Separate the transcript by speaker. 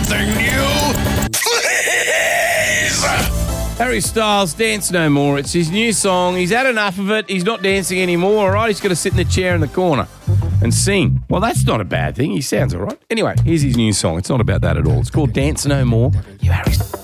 Speaker 1: something new? Please!
Speaker 2: Harry Styles, Dance No More. It's his new song. He's had enough of it. He's not dancing anymore, all right? He's got to sit in the chair in the corner and sing. Well, that's not a bad thing. He sounds all right. Anyway, here's his new song. It's not about that at all. It's called Dance No More. You Harry